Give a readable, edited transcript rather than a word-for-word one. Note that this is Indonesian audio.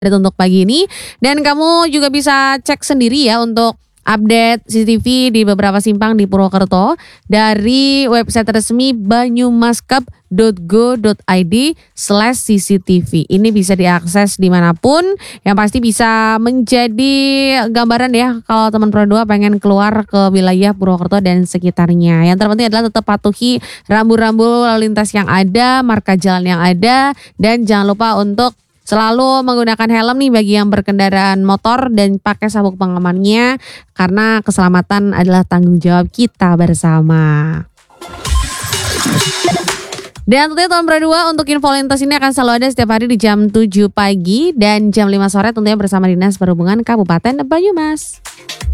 untuk pagi ini. Dan kamu juga bisa cek sendiri ya untuk update CCTV di beberapa simpang di Purwokerto dari website resmi banyumaskap.go.id/CCTV. Ini bisa diakses dimanapun, yang pasti bisa menjadi gambaran ya kalau teman Pro 2 pengen keluar ke wilayah Purwokerto dan sekitarnya. Yang terpenting adalah tetap patuhi rambu-rambu lalu lintas yang ada, marka jalan yang ada, dan jangan lupa untuk selalu menggunakan helm nih bagi yang berkendaraan motor dan pakai sabuk pengamannya karena keselamatan adalah tanggung jawab kita bersama. Dan tentunya Teman Pro 2 untuk info lintas ini akan selalu ada setiap hari di jam 7 pagi dan jam 5 sore tentunya bersama Dinas Perhubungan Kabupaten Banyumas.